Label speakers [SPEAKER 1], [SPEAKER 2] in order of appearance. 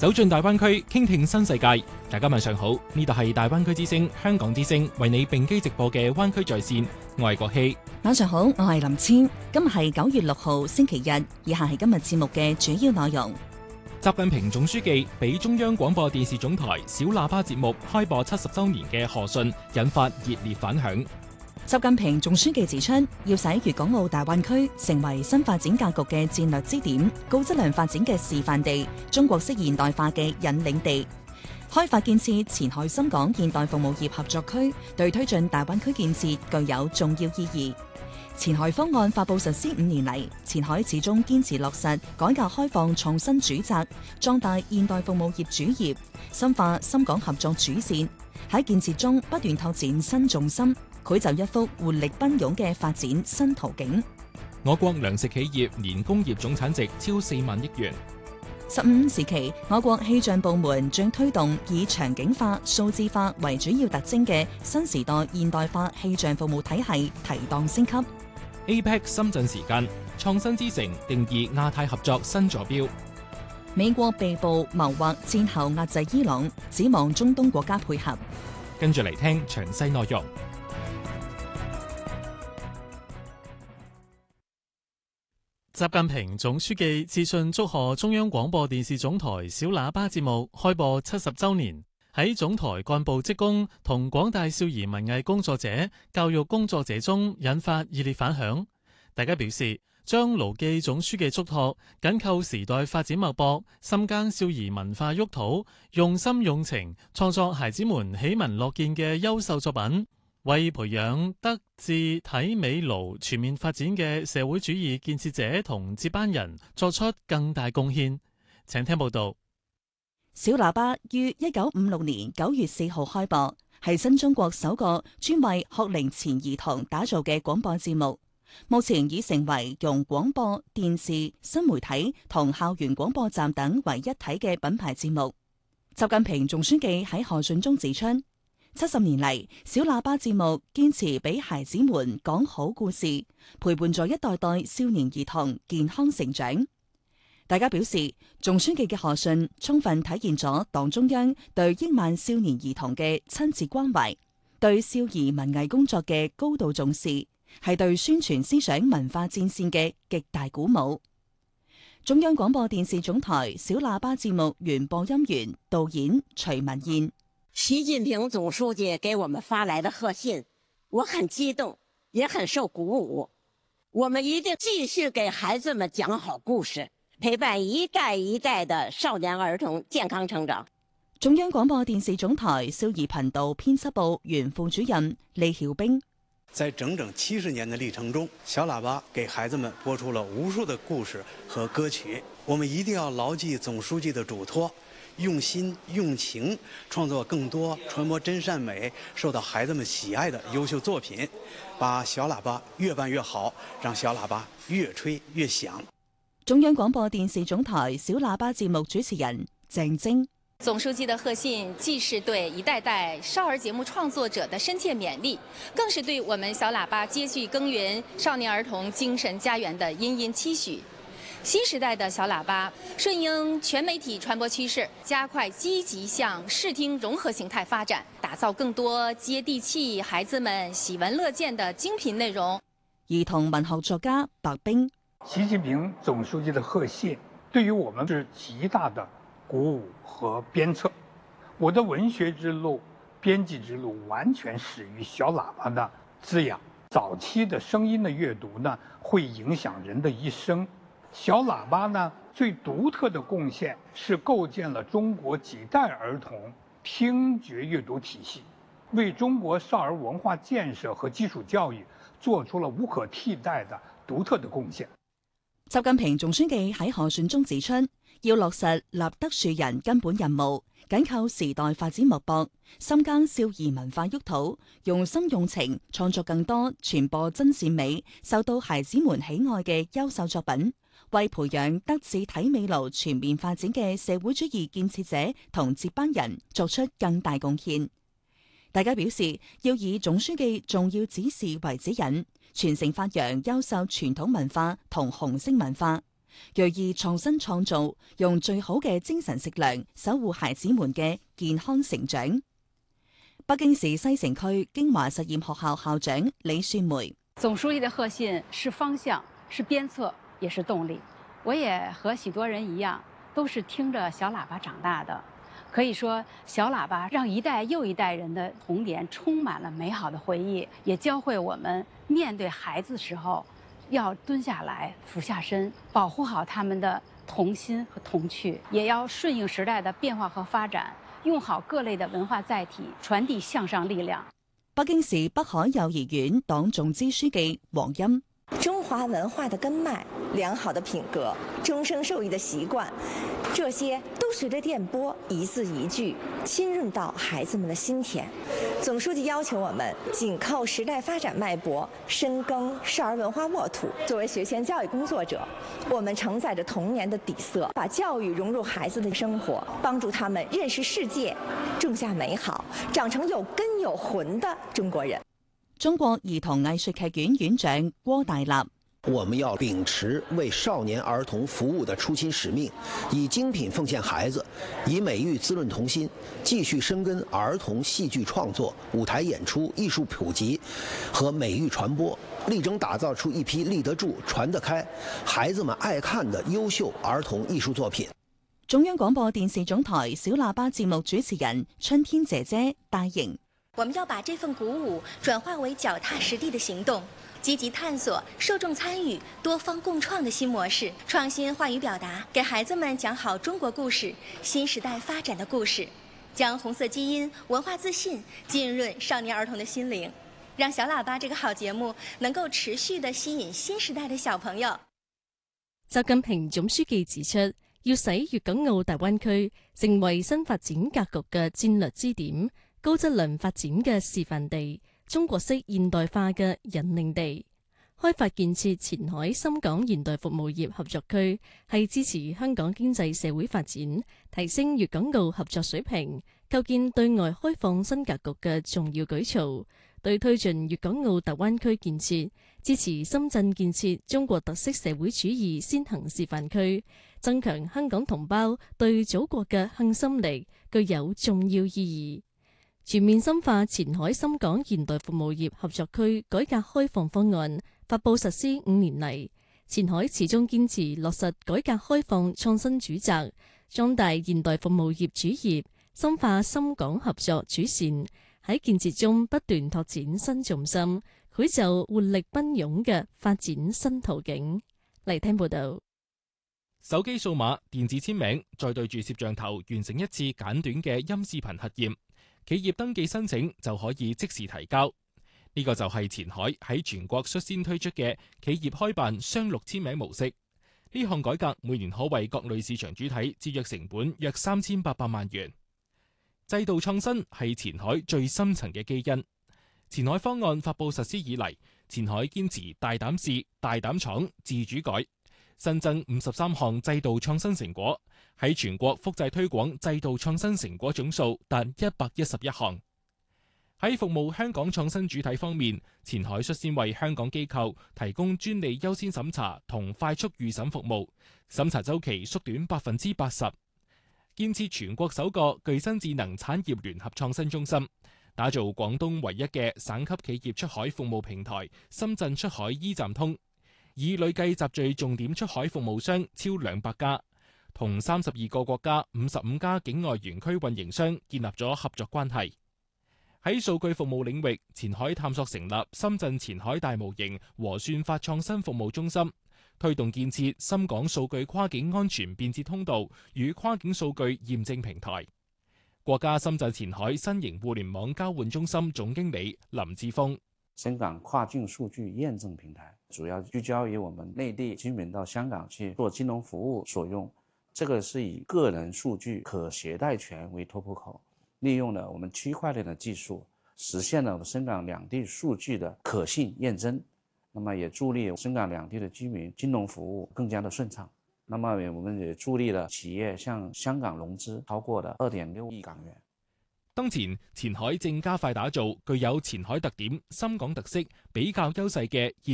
[SPEAKER 1] 走進大灣區，傾聽新世界。大家晚上好，呢度係大灣區之聲、香港之聲為你並機直播嘅灣區在線。我係國希。
[SPEAKER 2] 晚上好，我係林千。今日係9月6號星期日，以下係今日節目嘅主要內容。
[SPEAKER 1] 習近平總書記俾中央廣播電視總台小喇叭節目開播70週年嘅賀信，引發熱烈反響。
[SPEAKER 2] 習近平總書記指出，要使粵港澳大灣區成為新發展格局嘅戰略支點、高質量發展嘅示範地、中國式現代化嘅引領地。開發建設前海深港現代服務業合作區，對推進大灣區建設具有重要意義。前海方案發佈實施5年嚟，前海始終堅持落實改革開放創新主責，壯大現代服務業主業，深化深港合作主線，喺建設中不斷拓展新重心，繪就一幅活力奔湧嘅發展新途徑。
[SPEAKER 1] 我國糧食企業年工業總產值超4萬億元。
[SPEAKER 2] 15時期，我國氣象部門將推動以場景化、數字化為主要特徵嘅新時代現代化氣象服務體系提檔升級。
[SPEAKER 1] APEC 深圳時間，創新之城定義亞太合作新坐標。
[SPEAKER 2] 美國被捕謀劃戰後壓制伊朗，指望中東國家配合。
[SPEAKER 1] 跟住嚟聽詳細內容。
[SPEAKER 3] 習近平總書記致信祝賀中央廣播電視總台小喇叭節目開播70週年，喺總台幹部職工同廣大少兒文藝工作者、教育工作者中引發熱烈反響。大家表示將牢記總書記囑託，緊扣時代發展脈搏，深耕少兒文化沃土，用心用情創作孩子們喜聞樂見嘅優秀作品，為培養德智體美勞全面發展嘅社會主義建設者同接班人作出更大貢獻。請聽報道。
[SPEAKER 2] 小喇叭於1956年9月4號開播，係新中國首個專為學齡前兒童打造嘅廣播節目。目前已成為融廣播、電視、新媒體同校園廣播站等為一體嘅品牌節目。習近平總書記喺賀信中指出，70年嚟，小喇叭節目堅持俾孩子們講好故事，陪伴咗一代代少年兒童健康成長。大家表示，總書記嘅賀信充分體現咗黨中央對億萬少年兒童嘅親切關懷，對少兒文藝工作嘅高度重視，係對宣傳思想文化戰線嘅極大鼓舞。中央廣播電視總台小喇叭節目原播音員、導演徐文燕。
[SPEAKER 4] 習近平總書記給我們發來的賀信，我很激動，也很受鼓舞。我們一定繼續給孩子們講好故事，陪伴一代一代的少年兒童健康成長。
[SPEAKER 2] 中央廣播電視總台少兒頻道編輯部原副主任李曉冰。
[SPEAKER 5] 在整整70年的歷程中，小喇叭給孩子們播出了無數的故事和歌曲。我們一定要牢記總書記的囑託，用心用情創作更多傳播真善美、受到孩子們喜愛的優秀作品，把小喇叭越辦越好，讓小喇叭越吹越響。
[SPEAKER 2] 中央廣播電視總台小喇叭節目主持人鄭晶。
[SPEAKER 6] 總書記的賀信既是對一代代少兒節目創作者的深切勉勵，更是對我們小喇叭接續耕耘少年兒童精神家園的殷殷期許。新時代的小喇叭順應全媒體傳播趨勢，加快積極向視聽融合形態發展，打造更多接地氣、孩子們喜聞樂見的精品內容。
[SPEAKER 2] 兒童文學作家白冰。
[SPEAKER 7] 習近平總書記的賀信對於我們是極大的鼓舞和鞭策。我的文學之路、編輯之路完全始於小喇叭的滋養。早期的聲音的閱讀呢，會影響人的一生。小喇叭呢，最獨特的貢獻是構建了中國幾代兒童聽覺閱讀體系，為中國少兒文化建設和基礎教育做出了無可替代的獨特的貢獻。
[SPEAKER 2] 習近平總書記喺賀信中指出，要落實立德樹人根本任務，緊扣時代發展脈搏，深耕少兒文化沃土，用心用情創作更多傳播真善美、受到孩子們喜愛嘅優秀作品，為培養德智體美勞全面發展嘅社會主義建設者同接班人作出更大貢獻。大家表示，要以總書記重要指示為指引，傳承發揚優秀傳統文化同紅色文化， 銳意創新創造，用最好嘅精神食糧守護孩子們嘅健康成長。北京市西城區京華實驗學校校長李雪梅：
[SPEAKER 8] 總書記的賀信是方向，是鞭策，也是動力。我也和許多人一樣，都是聽着小喇叭長大的。可以說，小喇叭讓一代又一代人的童年充滿了美好的回憶，也教會我們面對孩子時候要蹲下來、俯下身，保護好他們的童心和童趣，也要順應時代的變化和發展，用好各類的文化載體，傳遞向上力量。
[SPEAKER 2] 北京市北海幼兒園黨總支書記黃欽：
[SPEAKER 9] 中華文化的根脈、良好的品格、終生受益的習慣，這些都隨着電波一字一句浸潤到孩子們的心田。總書記要求我們緊扣時代發展脈搏，深耕少兒文化沃土。作為學前教育工作者，我們承載着童年的底色，把教育融入孩子的生活，幫助他們認識世界，種下美好，長成有根有魂的中國人。
[SPEAKER 2] 中國兒童藝術劇院院長郭大立：
[SPEAKER 10] 我們要秉持為少年兒童服務的初心使命，以精品奉獻孩子，以美育滋潤童心，繼續深耕兒童戲劇創作、舞台演出、藝術普及和美育傳播，力爭打造出一批立得住、傳得開、孩子們愛看的優秀兒童藝術作品。
[SPEAKER 2] 中央廣播電視總台小喇叭節目主持人春天姐姐戴瑩：
[SPEAKER 11] 我們要把這份鼓舞轉化為腳踏實地的行動，積極探索受眾參與、多方共創的新模式，創新話語表達，給孩子們講好中國故事、新時代發展的故事，將紅色基因、文化自信浸潤少年兒童的心靈，讓小喇叭這個好節目能夠持續地吸引新時代的小朋友。
[SPEAKER 12] 習近平總書記指出，要使粵港澳大灣區成為新發展格局嘅戰略支點、高質量發展嘅示範地、中國式現代化嘅引領地。開發建設前海深港現代服務業合作區係支持香港經濟社會發展、提升粵港澳合作水平、構建對外開放新格局嘅重要舉措，對推進粵港澳大灣區建設、支持深圳建設中國特色社會主義先行示範區、增強香港同胞對祖國嘅向心力，具有重要意義。全面深化前海深港現代服務業合作區改革開放方案發布實施5年嚟，前海始終堅持落實改革開放創新主責，壯大現代服務業主業，深化深港合作主線，喺建設中不斷拓展新重心，繪就活力奔湧嘅發展新途徑。嚟聽報道。
[SPEAKER 1] 手機掃碼、電子簽名，再對住攝像頭完成一次簡短嘅音視頻核驗，企業登記申請就可以即時提交。呢個就係前海喺全國率先推出嘅企業開辦雙錄簽名模式。呢項改革每年可為各類市場主體節約成本約3800萬元。制度創新係前海最深層嘅基因。前海方案發布實施以嚟，前海堅持大膽試、大膽闖、自主改，新增53項制度創新成果，喺全國複製推廣制度創新成果總數達111項。喺服務香港創新主體方面，前海率先為香港機構提供專利優先審查同快速預審服務，審查週期縮短80%。建設全國首個具新智能產業聯合創新中心，打造廣東唯一嘅省級企業出海服務平台深圳出海 E 站通，已累計集聚重點出海服務商超200家，同32個國家55家境外園區運營商建立咗合作關係。喺數據服務領域，前海探索成立深圳前海大模型和算法創新服務中心，推動建設深港數據跨境安全便捷通道與跨境數據驗證平台。國家深圳前海新型互聯網交換中心總經理林志峰：
[SPEAKER 13] 深港跨境數據驗證平台主要聚焦於我們內地居民到香港去做金融服務所用，這個是以個人數據可攜帶權為突破口，利用了我們區塊鏈的技術，實現了深港兩地數據的可信驗證，那麼也助力深港兩地的居民金融服務更加的順暢。那麼我們也助力了企業向香港融資超過了2.6億港元。
[SPEAKER 1] 當前，前海正加快打造具有前海特點、深港特色、比較優勢嘅